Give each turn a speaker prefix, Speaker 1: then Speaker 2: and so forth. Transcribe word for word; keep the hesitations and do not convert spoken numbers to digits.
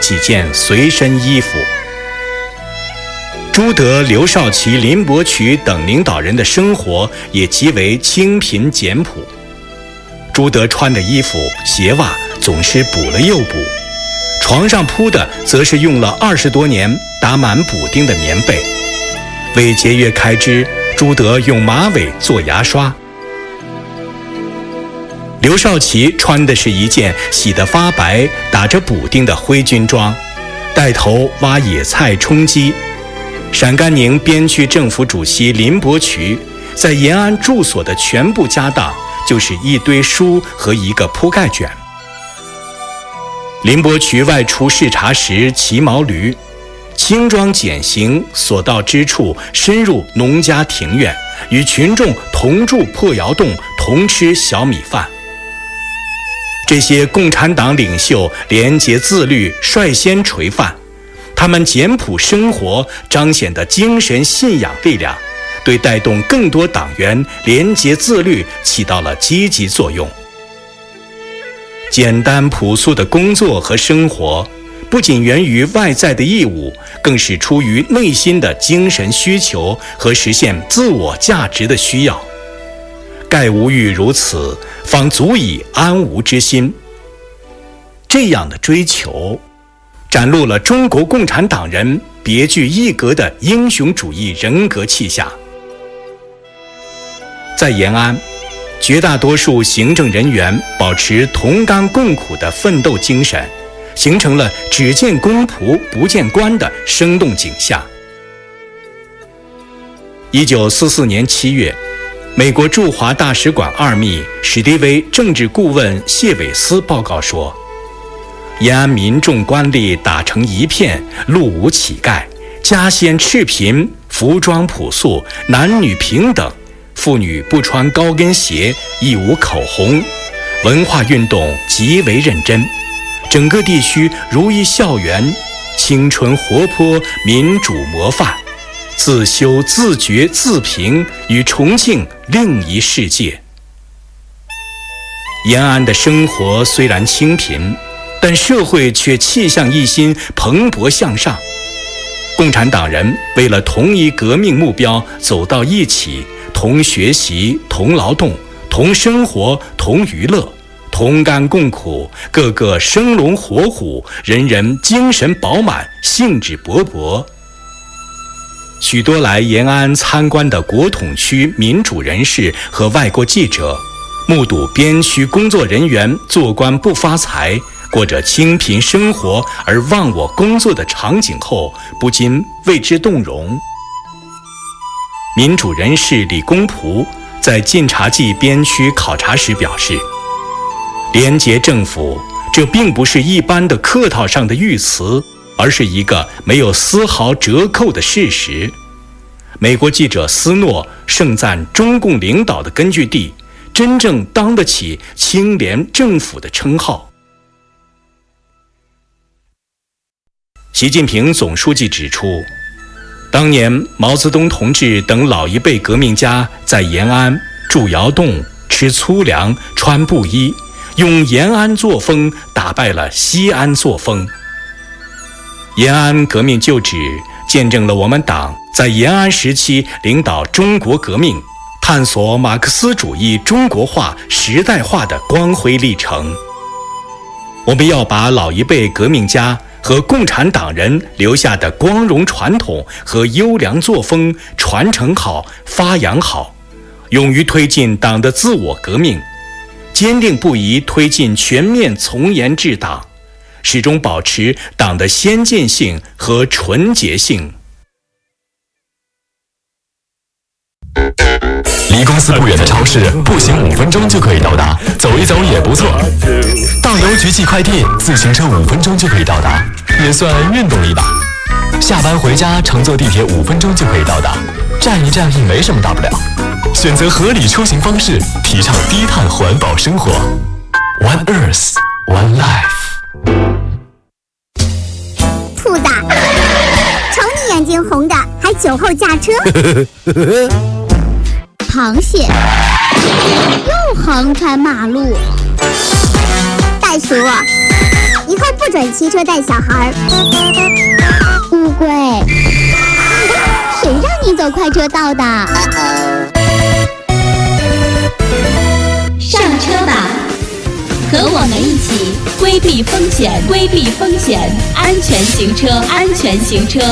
Speaker 1: 几件随身衣服。朱德、刘少奇、林伯渠等领导人的生活也极为清贫简朴。朱德穿的衣服、鞋袜总是补了又补，床上铺的则是用了二十多年打满补丁的棉被。为节约开支，朱德用马尾做牙刷。刘少奇穿的是一件洗得发白、打着补丁的灰军装，带头挖野菜充饥。陕甘宁边区政府主席林伯渠在延安住所的全部家当就是一堆书和一个铺盖卷。林伯渠外出视察时骑毛驴，轻装简行，所到之处深入农家庭院，与群众同住破窑洞，同吃小米饭。这些共产党领袖廉洁自律，率先垂范，他们简朴生活彰显的精神信仰力量，对带动更多党员廉洁自律起到了积极作用。简单朴素的工作和生活，不仅源于外在的义务，更是出于内心的精神需求和实现自我价值的需要。盖无欲如此，方足以安无之心。这样的追求展露了中国共产党人别具一格的英雄主义人格气象。在延安，绝大多数行政人员保持同甘共苦的奋斗精神，形成了只见公仆不见官的生动景象。一九四四年七月，美国驻华大使馆二秘史迪威政治顾问谢韦斯报告说，延安民众官吏打成一片，路无乞丐，家先赤贫，服装朴素，男女平等，妇女不穿高跟鞋，亦无口红，文化运动极为认真，整个地区如一校园，青春活泼，民主模范，自修自觉自评，与重庆另一世界。延安的生活虽然清贫，但社会却气象一新，蓬勃向上。共产党人为了同一革命目标走到一起，同学习，同劳动，同生活，同娱乐，同甘共苦，个个生龙活虎，人人精神饱满，兴致勃勃。许多来延安参观的国统区民主人士和外国记者，目睹边区工作人员做官不发财，过着清贫生活而忘我工作的场景后，不禁为之动容。民主人士李公仆在晋察冀边区考察时表示，廉洁政府这并不是一般的客套上的语词，而是一个没有丝毫折扣的事实。美国记者斯诺盛赞中共领导的根据地真正当得起清廉政府的称号。习近平总书记指出，当年毛泽东同志等老一辈革命家在延安住窑洞，吃粗粮，穿布衣，用延安作风打败了西安作风。延安革命旧址见证了我们党在延安时期领导中国革命，探索马克思主义中国化时代化的光辉历程。我们要把老一辈革命家和共产党人留下的光荣传统和优良作风传承好、发扬好，勇于推进党的自我革命，坚定不移推进全面从严治党，始终保持党的先进性和纯洁性。
Speaker 2: 离公司不远的超市，步行五分钟就可以到达，走一走也不错。到邮局寄快递，自行车五分钟就可以到达，也算运动了一把。下班回家，乘坐地铁五分钟就可以到达，站一站也没什么大不了。选择合理出行方式，提倡低碳环保生活。One Earth, One Life。
Speaker 3: 兔子，瞅你眼睛红的，还酒后驾车。螃蟹又横穿马路。袋鼠，以后不不准骑车带小孩。乌龟，谁让你走快车道的？
Speaker 4: 上车吧，和我们一起规避风险，规避风险，安全行车，安全行车。